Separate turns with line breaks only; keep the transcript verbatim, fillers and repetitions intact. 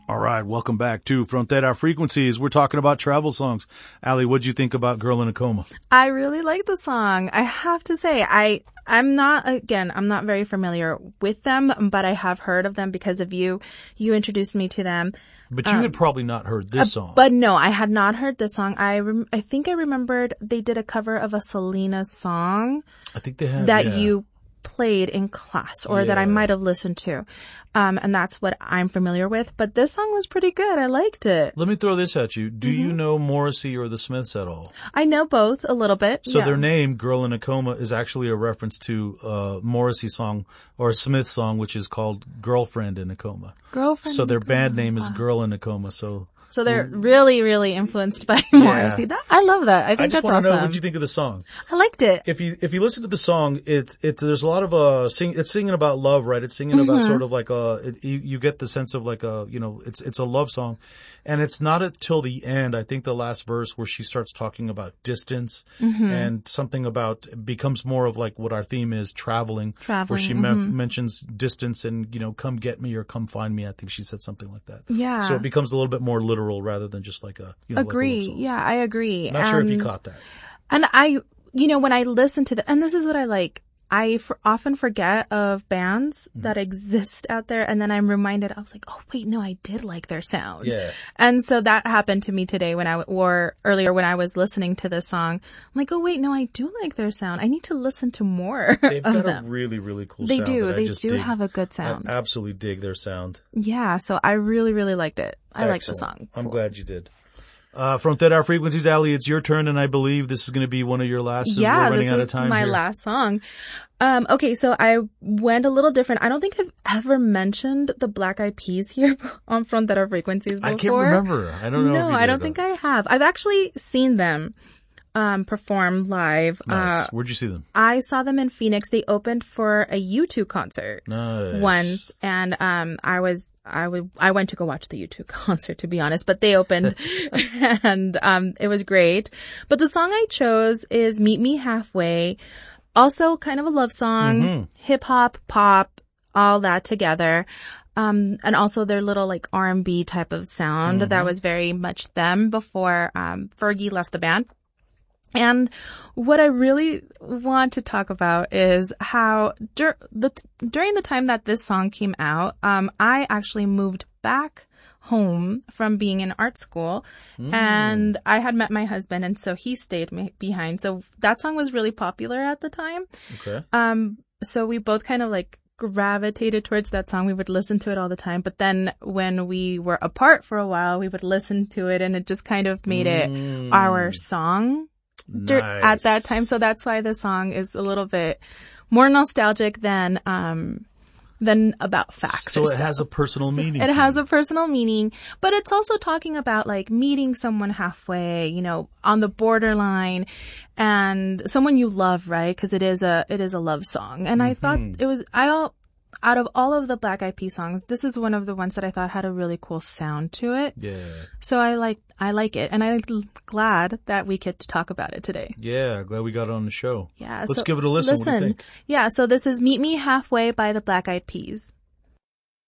All right, welcome back to Frontera Frequencies. We're talking about travel songs. Allie, what'd you think about Girl in a Coma?
I really like the song. I have to say, I, I'm not, again, I'm not very familiar with them, but I have heard of them because of you. You introduced me to them.
But you um, had probably not heard this song.
Uh, but no, I had not heard this song. I rem- I think I remembered they did a cover of a Selena song.
I think they had,
That
yeah.
you played in class or yeah. that I might have listened to. Um, and that's what I'm familiar with. But this song was pretty good. I liked it.
Let me throw this at you. Do
mm-hmm.
you know Morrissey or the Smiths at all?
I know both a little bit.
So
yeah.
their name, Girl in a Coma, is actually a reference to a Morrissey song or a Smith song, which is called Girlfriend in a Coma.
Girlfriend.
So their band name is
wow.
Girl in a Coma. So
So they're really, really influenced by yeah. Morrissey. That, I love that. I think
I just
that's
want
awesome.
to know what you think of the song.
I liked it.
If you if you listen to the song, it's it's there's a lot of uh sing it's singing about love, right? It's singing mm-hmm. about sort of like a it, you, you get the sense of like a you know it's it's a love song, and it's not until the end. I think the last verse where she starts talking about distance
mm-hmm.
and something about becomes more of like what our theme is, traveling.
Traveling.
Where she
mm-hmm.
me- mentions distance and you know come get me or come find me. I think she said something like that.
Yeah.
So it becomes a little bit more literal rather than just like a you know,
agree.
Like a love song.
Yeah, I agree.
I'm not
and,
sure if you caught that.
And I, you know, when I listen to the, and this is what I like, I for, often forget of bands mm-hmm. that exist out there, and then I'm reminded, I was like, oh wait, no, I did like their sound.
Yeah.
And so that happened to me today when I, or earlier when I was listening to this song. I'm like, oh wait, no, I do like their sound. I need to listen to more
They've
of
got
them.
a really, really cool
they
sound.
do.
That
They
I just
do
dig.
have a good sound.
I absolutely dig their sound.
Yeah, so I really, really liked it. I
Excellent.
like the song.
I'm
cool.
glad you did. Uh, Frontera Frequencies, Allie, it's your turn, and I believe this is going to be one of your last.
Yeah,
we're running
this
out
is
of time
my
here.
last song. Um, okay, so I went a little different. I don't think I've ever mentioned the Black Eyed Peas here on Frontera Frequencies before.
I can't remember. I don't know.
No,
if you
I
did,
don't
though.
think I have. I've actually seen them um perform live.
Nice.
Uh,
Where'd you see them?
I saw them in Phoenix. They opened for a U two concert
Nice.
once, and um I was I would I went to go watch the U two concert, to be honest, but they opened and um it was great. But the song I chose is Meet Me Halfway. Also kind of a love song,
mm-hmm.
hip hop, pop, all that together. Um, and also their little like R and B type of sound
mm-hmm.
that was very much them before, um, Fergie left the band. And what I really want to talk about is how dur- the, during the time that this song came out, um, I actually moved back home from being in art school mm. and I had met my husband, and so he stayed me- behind. So that song was really popular at the time.
Okay.
Um, so we both kind of like gravitated towards that song. We would listen to it all the time. But then when we were apart for a while, we would listen to it, and it just kind of made it
mm.
our song dur-
nice.
at that time. So that's why the song is a little bit more nostalgic than, um, than about facts.
So
or
it
stuff.
has a personal meaning.
It
to
has
you.
a personal meaning, but it's also talking about like meeting someone halfway, you know, on the borderline, and someone you love, right? Because it is a it is a love song, and mm-hmm. I thought it was I all out of all of the Black Eyed Peas songs, this is one of the ones that I thought had a really cool sound to it.
Yeah.
So I like I like it, and I'm glad that we get to talk about it today.
Yeah, glad we got it on the show.
Yeah,
let's
so
give it a listen.
Listen,
What do you think?
Yeah, so this is "Meet Me Halfway" by the Black Eyed Peas.